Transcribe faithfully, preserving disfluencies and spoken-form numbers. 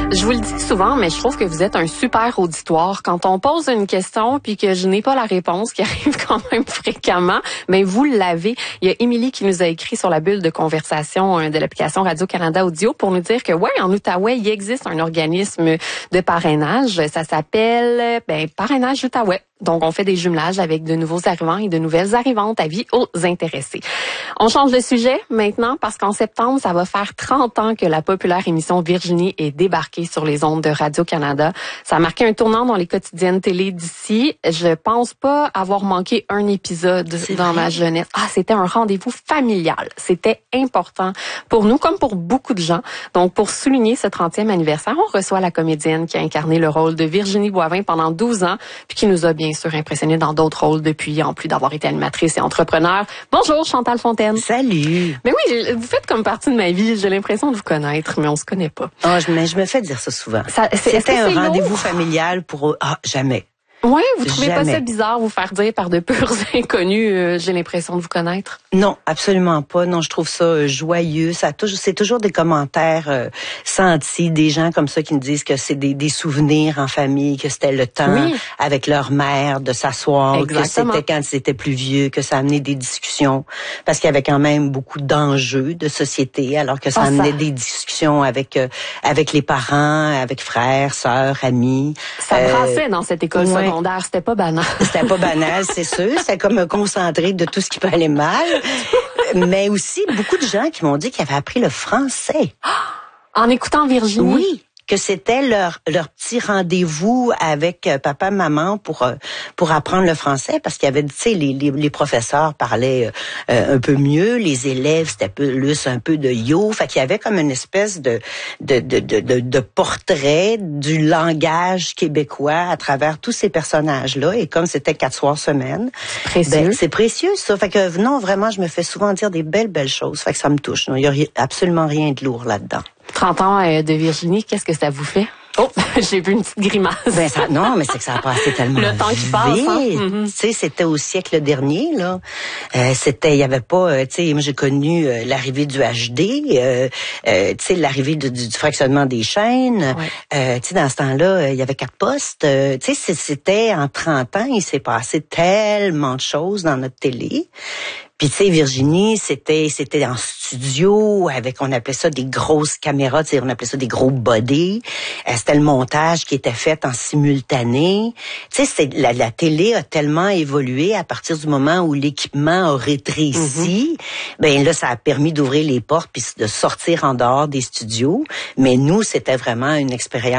Je vous le dis souvent, mais je trouve que vous êtes un super auditoire. Quand on pose une question puis que je n'ai pas la réponse, qui arrive quand même fréquemment, mais vous l'avez. Il y a Émilie qui nous a écrit sur la bulle de conversation de l'application Radio-Canada Audio pour nous dire que ouais, en Outaouais, il existe un organisme de parrainage. Ça s'appelle ben, Parrainage Outaouais. Donc, on fait des jumelages avec de nouveaux arrivants et de nouvelles arrivantes. Avis aux intéressés. On change de sujet maintenant parce qu'en septembre, ça va faire trente ans que la populaire émission Virginie est débarquée sur les ondes de Radio-Canada. Ça a marqué un tournant dans les quotidiennes télé d'ici. Je pense pas avoir manqué un épisode C'est dans vrai? ma jeunesse. Ah, c'était un rendez-vous familial. C'était important pour nous comme pour beaucoup de gens. Donc, pour souligner ce trentième anniversaire, on reçoit la comédienne qui a incarné le rôle de Virginie Boivin pendant douze ans puis qui nous a bien sûr impressionnée dans d'autres rôles depuis, en plus d'avoir été animatrice et entrepreneur. Bonjour, Chantal Fontaine. Salut. Mais oui, vous faites comme partie de ma vie. J'ai l'impression de vous connaître, mais on se connaît pas. Oh, je, mais je me fais dire ça souvent. Ça, c'est, est-ce que C'était un c'est rendez-vous lourd? familial pour... Ah, jamais. Ouais, vous trouvez pas Jamais. ça bizarre vous faire dire par de purs inconnus, euh, j'ai l'impression de vous connaître? Non, absolument pas. Non, je trouve ça euh, joyeux. Ça touche, c'est toujours des commentaires euh, sentis, des gens comme ça qui nous disent que c'est des, des souvenirs en famille, que c'était le temps Oui. avec leur mère de s'asseoir, Exactement. que c'était quand ils étaient plus vieux, que ça amenait des discussions, parce qu'il y avait quand même beaucoup d'enjeux de société, alors que ça Ah, amenait ça. des discussions avec euh, avec les parents, avec frères, sœurs, amis. Ça Euh, brassait dans cette école ouais. secondaire, c'était pas banal. C'était pas banal, c'est sûr. C'était comme concentré de tout ce qui peut aller mal. Mais aussi, beaucoup de gens qui m'ont dit qu'ils avaient appris le français. En écoutant Virginie. Oui, que c'était leur leur petit rendez-vous avec euh, papa, maman pour euh, pour apprendre le français, parce qu'il y avait, tu sais, les, les les professeurs parlaient euh, un peu mieux, les élèves c'était plus un peu de yo, fait qu'il y avait comme une espèce de de de de de, de portrait du langage québécois à travers tous ces personnages là, et comme c'était quatre soirs semaine, Précieux. ben, c'est précieux ça. Fait que non, vraiment, je me fais souvent dire des belles belles choses, fait que ça me touche. Il y a ri- absolument rien de lourd là-dedans. trente ans euh, de Virginie, qu'est-ce que ça vous fait? Oh, j'ai vu une petite grimace. Ben ça, non, mais c'est que ça a passé tellement Le temps qui passe, vite. hein? Mm-hmm. Tu sais, c'était au siècle dernier là. Euh, c'était, il y avait pas, euh, tu sais, moi j'ai connu euh, l'arrivée du H D, euh, euh, tu sais, l'arrivée du, du, du fractionnement des chaînes. Ouais. Euh, tu sais, dans ce temps-là, euh, il y avait quatre postes. Euh, tu sais, c'était en trente ans, il s'est passé tellement de choses dans notre télé. Puis tu sais, Virginie, c'était c'était en studio avec, on appelait ça des grosses caméras, tu sais, on appelait ça des gros bodies. Euh, c'était le montage qui était fait en simultané. Tu sais, c'est la, la télé a tellement évolué à partir du moment où l'équipement a rétréci. Mm-hmm. Ben là, ça a permis d'ouvrir les portes puis de sortir en dehors des studios. Mais nous, c'était vraiment une expérience